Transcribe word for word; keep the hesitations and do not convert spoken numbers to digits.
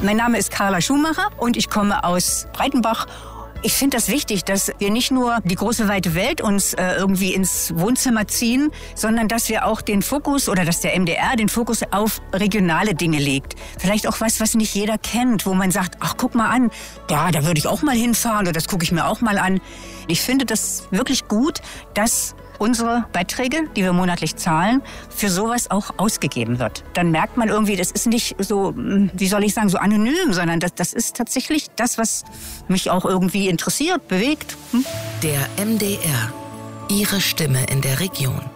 Mein Name ist Carla Schumacher und ich komme aus Breitenbach. Ich finde das wichtig, dass wir nicht nur die große weite Welt uns äh, irgendwie ins Wohnzimmer ziehen, sondern dass wir auch den Fokus oder dass der M D R den Fokus auf regionale Dinge legt. Vielleicht auch was, was nicht jeder kennt, wo man sagt, ach guck mal an, da, da würde ich auch mal hinfahren oder das gucke ich mir auch mal an. Ich finde das wirklich gut, dass unsere Beiträge, die wir monatlich zahlen, für sowas auch ausgegeben wird. Dann merkt man irgendwie, das ist nicht so, wie soll ich sagen, so anonym, sondern das, das ist tatsächlich das, was mich auch irgendwie interessiert, bewegt. Hm? Der M D R. Ihre Stimme in der Region.